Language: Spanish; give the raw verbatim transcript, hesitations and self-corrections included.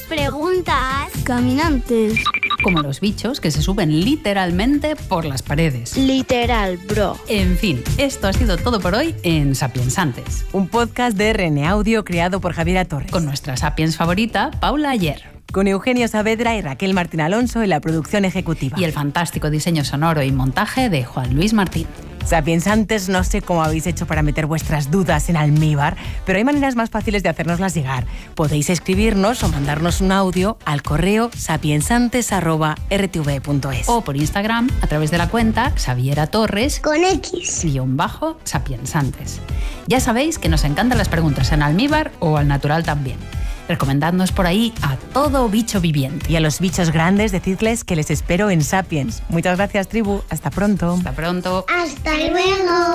preguntas. Caminantes. Como los bichos que se suben literalmente por las paredes. Literal, bro. En fin, esto ha sido todo por hoy en Sapiensantes. Un podcast de R N Audio creado por Javiera Torres. Con nuestra Sapiens favorita, Paula Ayer. Con Eugenio Saavedra y Raquel Martín Alonso en la producción ejecutiva. Y el fantástico diseño sonoro y montaje de Juan Luis Martín. Sapiensantes, no sé cómo habéis hecho para meter vuestras dudas en almíbar, pero hay maneras más fáciles de hacérnoslas llegar. Podéis escribirnos o mandarnos un audio al correo sapiensantes arroba r t v punto es. O por Instagram a través de la cuenta Xaviera Torres con X guión bajo Sapiensantes. Ya sabéis que nos encantan las preguntas en almíbar o al natural también. Recomendadnos por ahí a todo bicho viviente. Y a los bichos grandes, decidles que les espero en Sapiens. Muchas gracias, tribu. Hasta pronto. Hasta pronto. Hasta luego.